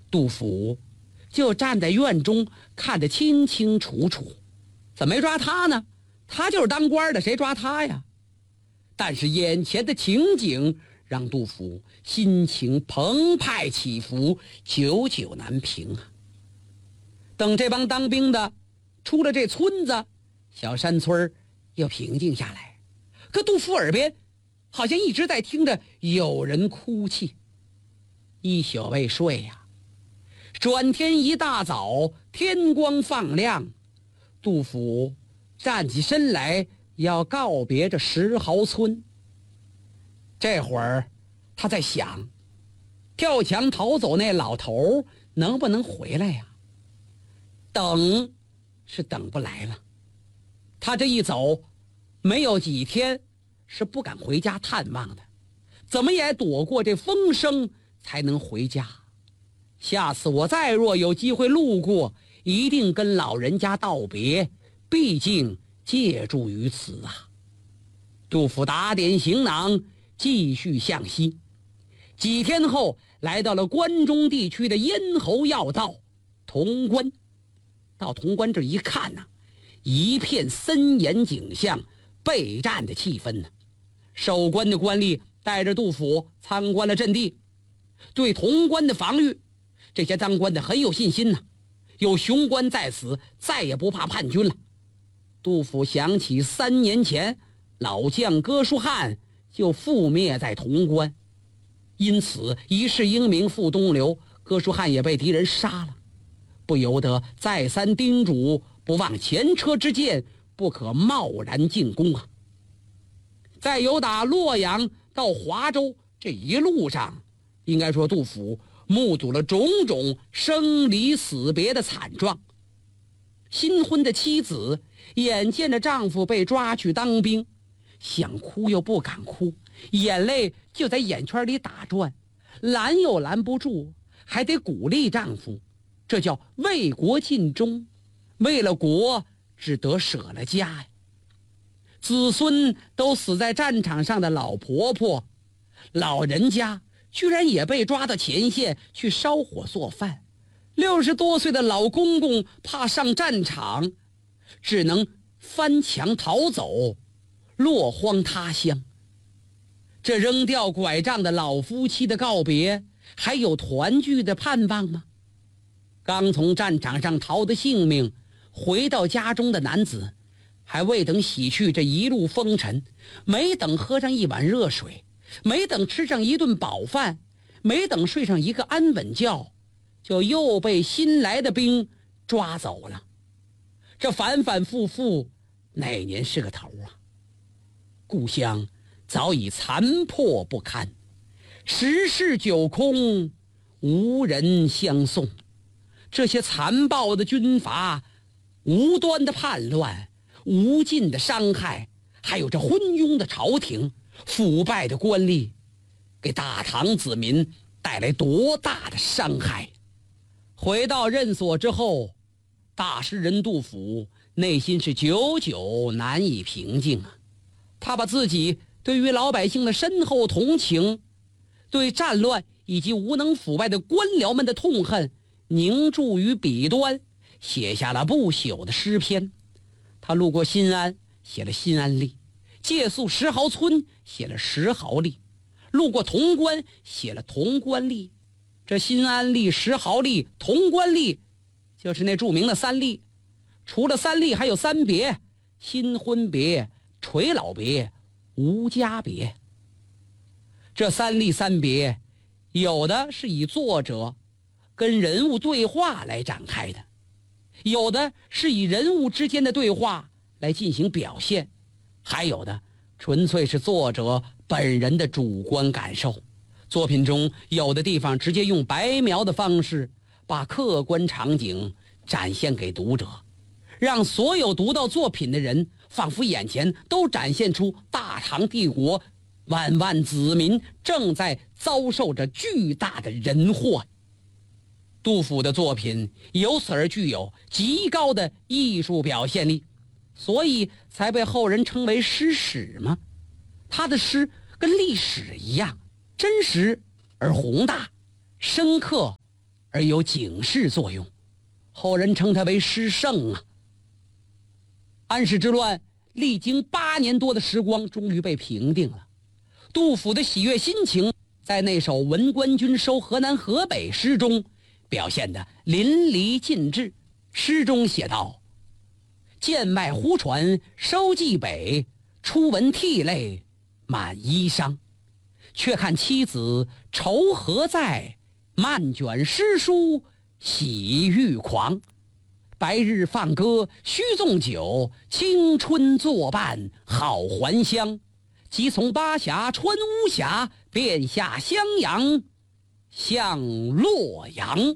杜甫就站在院中看得清清楚楚。怎么没抓他呢？他就是当官的，谁抓他呀？但是眼前的情景让杜甫心情澎湃起伏，久久难平啊。等这帮当兵的出了这村子，小山村又平静下来，可杜甫耳边好像一直在听着有人哭泣。一宿未睡呀，转天一大早天光放亮，杜甫站起身来要告别这石壕村。这会儿他在想，跳墙逃走那老头能不能回来呀？等是等不来了，他这一走没有几天是不敢回家探望的，怎么也躲过这风声才能回家。下次我再若有机会路过，一定跟老人家道别，毕竟借住于此啊。杜甫打点行囊，继续向西。几天后来到了关中地区的咽喉要道潼关。到潼关这一看呢，一片森严景象，备战的气氛呢。守关的官吏带着杜甫参观了阵地，对潼关的防御，这些当官的很有信心呢。有雄关在此，再也不怕叛军了。杜甫想起3年前老将哥舒翰就覆灭在潼关，因此一世英名赴东流，哥舒翰也被敌人杀了，不由得再三叮嘱，不忘前车之鉴，不可贸然进攻啊。再由打洛阳到华州这一路上，应该说杜甫目睹了种种生离死别的惨状。新婚的妻子眼见着丈夫被抓去当兵，想哭又不敢哭，眼泪就在眼圈里打转，拦又拦不住，还得鼓励丈夫，这叫为国尽忠，为了国只得舍了家呀。子孙都死在战场上的老婆婆，老人家居然也被抓到前线去烧火做饭，60多岁的老公公怕上战场，只能翻墙逃走，落荒他乡。这扔掉拐杖的老夫妻的告别，还有团聚的盼望吗？刚从战场上逃得性命，回到家中的男子，还未等洗去这一路风尘，没等喝上一碗热水，没等吃上一顿饱饭，没等睡上一个安稳觉，就又被新来的兵抓走了。这反反复复，哪年是个头啊？故乡早已残破不堪，10室9空，无人相送。这些残暴的军阀，无端的叛乱，无尽的伤害，还有这昏庸的朝廷，腐败的官吏，给大唐子民带来多大的伤害。回到任所之后，大诗人杜甫内心是久久难以平静啊。他把自己对于老百姓的深厚同情，对战乱以及无能腐败的官僚们的痛恨凝注于笔端，写下了不朽的诗篇。他路过新安，写了《新安吏》；借宿石壕村，写了《石壕吏》；路过潼关，写了《潼关吏》。这新安吏、石壕吏、潼关吏，就是那著名的3吏。除了3吏，还有3别：新婚别、垂老别、无家别。这3吏3别，有的是以作者跟人物对话来展开的，有的是以人物之间的对话来进行表现，还有的纯粹是作者本人的主观感受。作品中有的地方直接用白描的方式，把客观场景展现给读者，让所有读到作品的人仿佛眼前都展现出大唐帝国万万子民正在遭受着巨大的人祸。杜甫的作品由此而具有极高的艺术表现力，所以才被后人称为诗史嘛。他的诗跟历史一样，真实而宏大，深刻而有警示作用，后人称他为诗圣啊。安史之乱历经8年多的时光，终于被平定了。杜甫的喜悦心情在那首《闻官军收河南河北》诗中表现得淋漓尽致。诗中写道：剑迈忽传收蓟北，初闻涕泪满衣裳。却看妻子愁何在，漫卷诗书喜欲狂。白日放歌须纵酒，青春作伴好还乡。即从巴峡穿巫峡，便下襄阳向洛阳。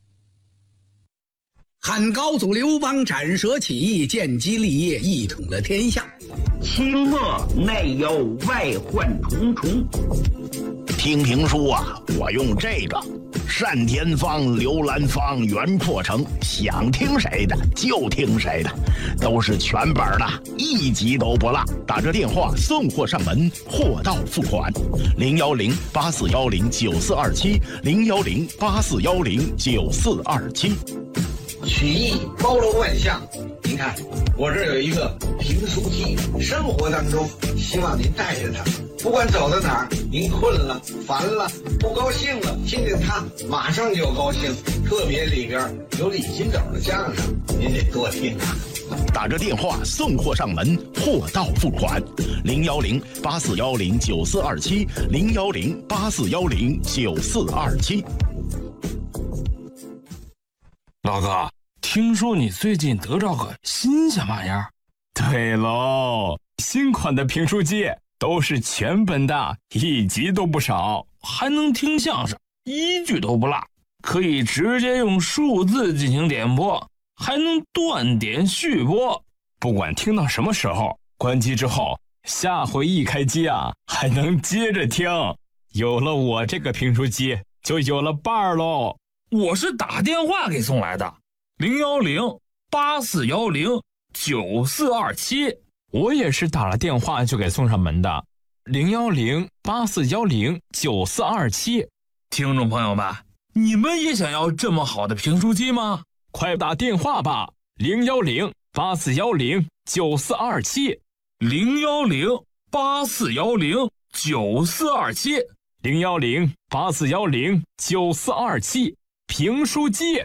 汉高祖刘邦斩蛇起义，建基立业，一统了天下。 清末内忧外患重重。 听评书啊，我用这个单田芳、刘兰芳、袁阔成，想听谁的就听谁的，都是全本的，一集都不落。打着电话送货上门，货到付款。010-8410-9427，010-8410-9427。 曲艺包罗万象，您看我这儿有一个评书机，生活当中希望您带着它，不管走到哪儿，您困了、烦了、不高兴了，听见它马上就高兴。特别里边有李金斗的相声，您得多听啊。 打着电话送货上门，货到付款。010-8410-9427，010-8410-9427。 老哥，听说你最近得着个新鲜玩意儿？ 对喽，新款的评书机都是全本的，一集都不少， 还能听相声，一句都不落，可以直接用数字进行点播，还能断点续播。 不管听到什么时候，关机之后，下回一开机啊，还能接着听。有了我这个评书机，就有了伴儿喽。 我是打电话给送来的，010-8410-9427。 我也是打了电话就给送上门的，010-8410-9427。 听众朋友们，你们也想要这么好的评书机吗？ 快打电话吧，010-8410-9427。 010-8410-9427。 010-8410-9427。评书机。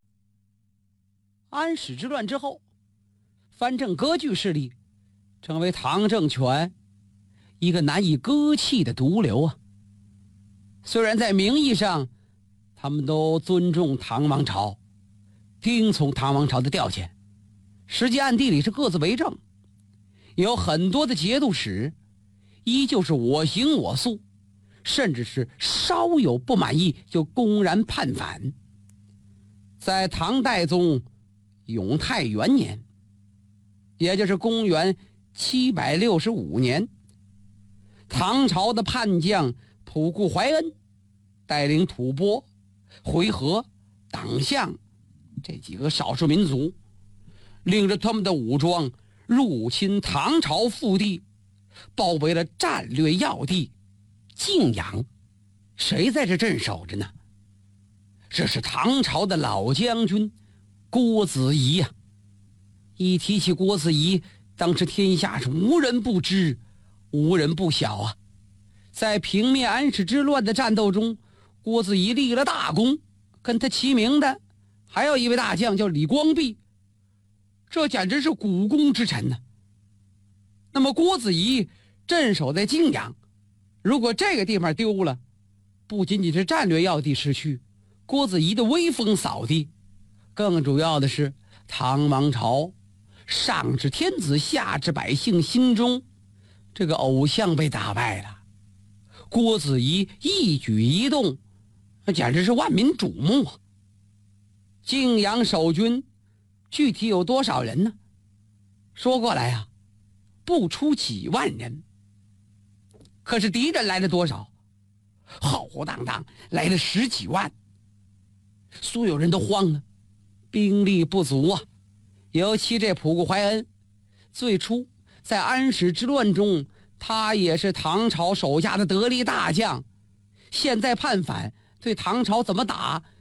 安史之乱之后，藩镇割据势力成为唐政权一个难以割弃的毒瘤啊。虽然在名义上他们都尊重唐王朝，听从唐王朝的调遣，实际暗地里是各自为政。有很多的节度使依旧是我行我素，甚至是稍有不满意就公然叛反。在唐代宗永泰元年，也就是公元765年，唐朝的叛将仆固怀恩带领吐蕃、回纥、党项这几个少数民族，领着他们的武装入侵唐朝腹地，包围了战略要地泾阳。谁在这镇守着呢？这是唐朝的老将军郭子仪呀。一提起郭子仪，当时天下是无人不知，无人不晓啊。在平灭安史之乱的战斗中，郭子仪立了大功，跟他齐名的还有一位大将叫李光弼，这简直是股肱之臣呢。那么郭子仪镇守在泾阳，如果这个地方丢了，不仅仅是战略要地失去，郭子仪的威风扫地，更主要的是唐王朝上至天子下至百姓心中这个偶像被打败了。郭子仪一举一动那简直是万民瞩目啊。泾阳守军具体有多少人呢？说过来啊，不出几万人。可是敌人来了多少？浩浩荡荡来了10几万。所有人都慌了，兵力不足啊。尤其这仆固怀恩，最初在安史之乱中，他也是唐朝手下的得力大将，现在叛反，对唐朝怎么打